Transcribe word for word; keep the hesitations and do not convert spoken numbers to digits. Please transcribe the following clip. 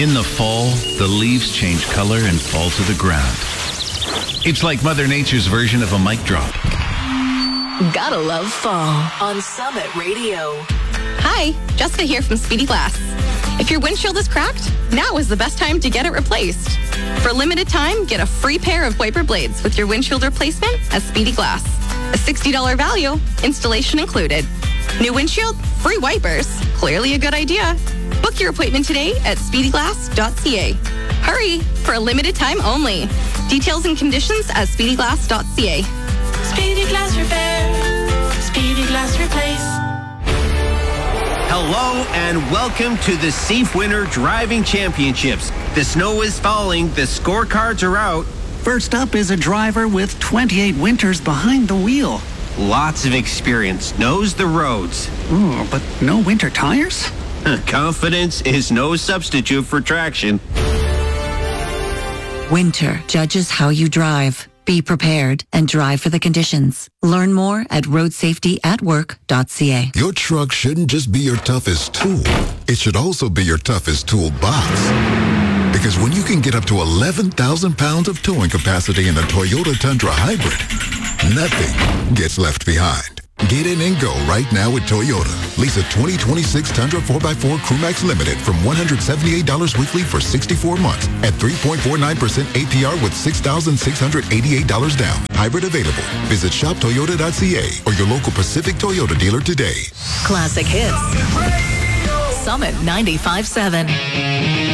In the fall, the leaves change color and fall to the ground. It's like Mother Nature's version of a mic drop. Gotta love fall on Summit Radio. Hi, Jessica here from Speedy Glass. If your windshield is cracked, now is the best time to get it replaced. For a limited time, get a free pair of wiper blades with your windshield replacement at Speedy Glass. A sixty dollars value, installation included. New windshield, free wipers. Clearly a good idea. Book your appointment today at speedy glass dot c a. Hurry, for a limited time only. Details and conditions at speedy glass dot c a. Speedy Glass Repair. Speedy Glass Replace. Hello and welcome to the Seif Winter Driving Championships. The snow is falling, the scorecards are out. First up is a driver with twenty-eight winters behind the wheel. Lots of experience, knows the roads. Oh, but no winter tires? Confidence is no substitute for traction. Winter judges how you drive. Be prepared and drive for the conditions. Learn more at road safety at work dot c a. Your truck shouldn't just be your toughest tool. It should also be your toughest toolbox. Because when you can get up to eleven thousand pounds of towing capacity in a Toyota Tundra Hybrid, nothing gets left behind. Get in and go right now with Toyota. Lease a twenty twenty-six Tundra four by four Crewmax Limited from one hundred seventy-eight dollars weekly for sixty-four months at three point four nine percent A p R with six thousand six hundred eighty-eight dollars down. Hybrid available. Visit shop toyota dot c a or your local Pacific Toyota dealer today. Classic hits. Summit ninety-five point seven.